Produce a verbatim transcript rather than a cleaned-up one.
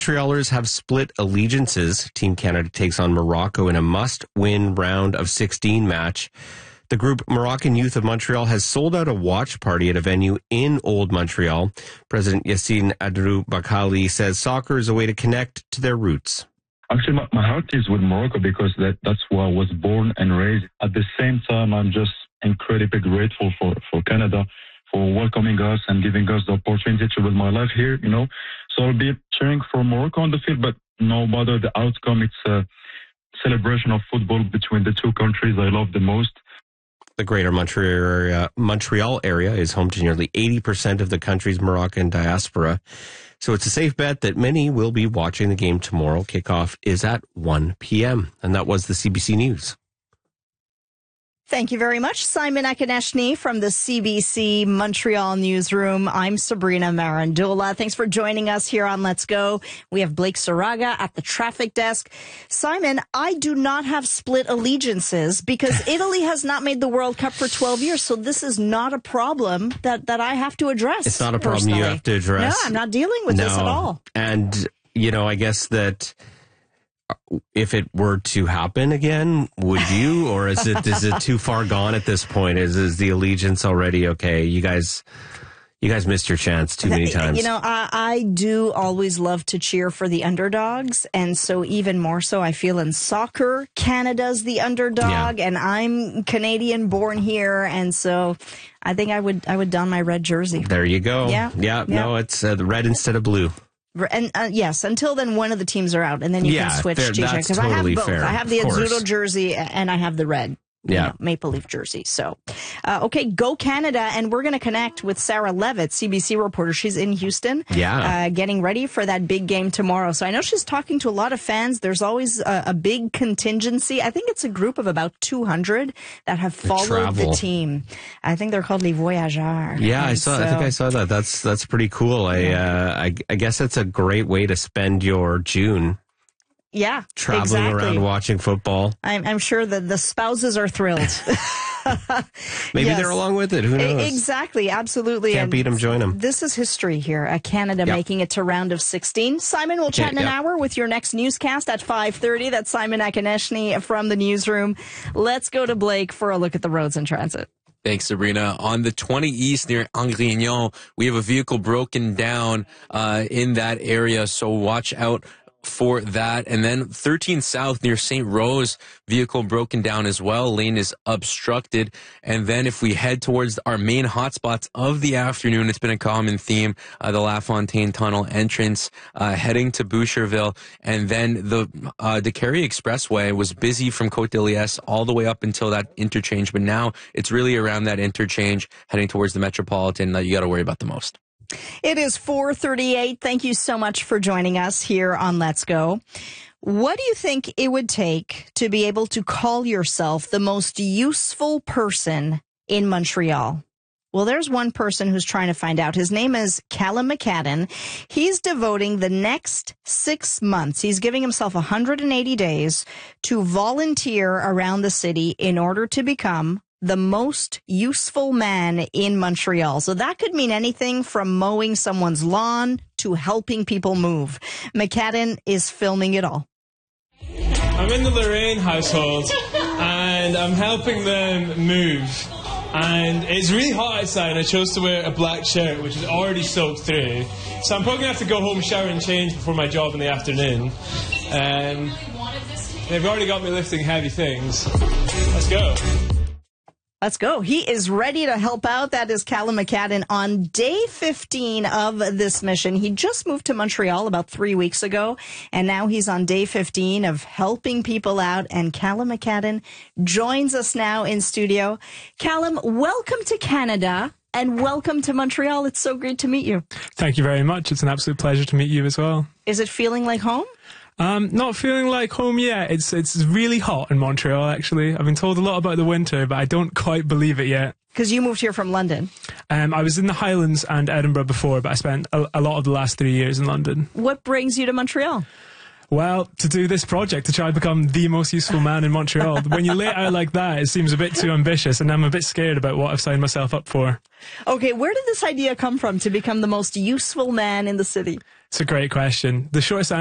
Montrealers have split allegiances. Team Canada takes on Morocco in a must-win round of sixteen match. The group Moroccan Youth of Montreal has sold out a watch party at a venue in Old Montreal. President Yassine Adrou Bakali says soccer is a way to connect to their roots. Actually, my, my heart is with Morocco because that, that's where I was born and raised. At the same time, I'm just incredibly grateful for, for Canada for welcoming us and giving us the opportunity to build my life here, you know. So I'll be cheering for Morocco on the field, but no matter the outcome, it's a celebration of football between the two countries I love the most. The greater Montreal area, Montreal area is home to nearly eighty percent of the country's Moroccan diaspora. So it's a safe bet that many will be watching the game tomorrow. Kickoff is at one p.m. And that was the C B C News. Thank you very much, Simon Akineshny from the C B C Montreal newsroom. I'm Sabrina Marandola. Thanks for joining us here on Let's Go. We have Blake Saraga at the traffic desk. Simon, I do not have split allegiances because Italy has not made the World Cup for twelve years. So this is not a problem that, that I have to address. It's not a problem personally. you have to address. No, I'm not dealing with no. this at all. And, you know, I guess that if it were to happen again, would you, or is it is it too far gone at this point? Is is the allegiance already okay? You guys, you guys missed your chance too many times. You know, I, I do always love to cheer for the underdogs, and so even more so, I feel in soccer, Canada's the underdog, yeah. and I'm Canadian born here, and so I think I would I would don my red jersey. There you go. Yeah, yeah. yeah. No, it's uh, the red instead of blue. And uh, yes, until then, one of the teams are out, and then you yeah, can switch fair, to each other. Because totally I have both. fair, I have the Azzurro jersey, and I have the red. Yeah, you know, Maple Leaf jersey. So, uh, okay, go Canada, and we're going to connect with Sarah Levitt, C B C reporter. She's in Houston, yeah, uh, getting ready for that big game tomorrow. So I know she's talking to a lot of fans. There's always a, a big contingency. I think it's a group of about two hundred that have followed the team. I think they're called Les Voyageurs. Yeah, I saw. So, I think I saw that. That's that's pretty cool. I uh, I, I guess that's a great way to spend your June. Yeah, traveling exactly. around watching football. I'm, I'm sure that the spouses are thrilled. Maybe yes. they're along with it. Who knows? Exactly, absolutely. Can't and beat them, join them. This is history here. Uh, Canada yep. making it to round of sixteen. Simon, we'll okay, chat in an yep. hour with your next newscast at five thirty. That's Simon Akineshny from the newsroom. Let's go to Blake for a look at the roads and transit. Thanks, Sabrina. On the twenty East near Angrignon, we have a vehicle broken down uh, in that area, so watch out for that. And then thirteen South near Saint Rose, vehicle broken down as well. Lane is obstructed. And then if we head towards our main hotspots of the afternoon, it's been a common theme, uh, the La Fontaine Tunnel entrance, uh, heading to Boucherville. And then the uh, Décarie Expressway was busy from Côte d'Iliès all the way up until that interchange. But now it's really around that interchange heading towards the Metropolitan that you got to worry about the most. It is four thirty-eight. Thank you so much for joining us here on Let's Go. What do you think it would take to be able to call yourself the most useful person in Montreal? Well, there's one person who's trying to find out. His name is Callum McCadden. He's devoting the next six months. He's giving himself one hundred eighty days to volunteer around the city in order to become the most useful man in Montreal. So that could mean anything from mowing someone's lawn to helping people move. McCadden is filming it all. I'm in the Lorraine household and I'm helping them move. And it's really hot outside and I chose to wear a black shirt which is already soaked through. So I'm probably going to have to go home, shower and change before my job in the afternoon. Um, they've already got me lifting heavy things. Let's go. Let's go. He is ready to help out. That is Callum McCadden on day fifteen of this mission. He just moved to Montreal about three weeks ago, and now he's on day fifteen of helping people out. And Callum McCadden joins us now in studio. Callum, welcome to Canada and welcome to Montreal. It's so great to meet you. Thank you very much. It's an absolute pleasure to meet you as well. Is it feeling like home? Um, not feeling like home yet. It's it's really hot in Montreal, actually. I've been told a lot about the winter, but I don't quite believe it yet. Because you moved here from London. Um, I was in the Highlands and Edinburgh before, but I spent a, a lot of the last three years in London. What brings you to Montreal? Well, to do this project, to try to become the most useful man in Montreal. When you lay it out like that, it seems a bit too ambitious, and I'm a bit scared about what I've signed myself up for. Okay, where did this idea come from to become the most useful man in the city? It's a great question. The shortest